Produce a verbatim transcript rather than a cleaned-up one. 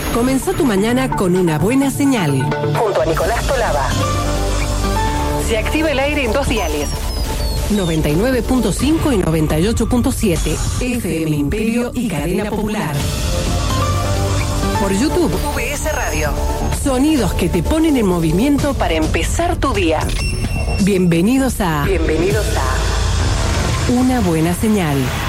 Comenzó tu mañana con una buena señal. Junto a Nicolás Tolaba. Se activa el aire en dos diales. noventa y nueve punto cinco y noventa y ocho punto siete. F M Imperio y Cadena Popular. Por YouTube, V S Radio. Sonidos que te ponen en movimiento para empezar tu día. Bienvenidos a... Bienvenidos a... Una buena señal.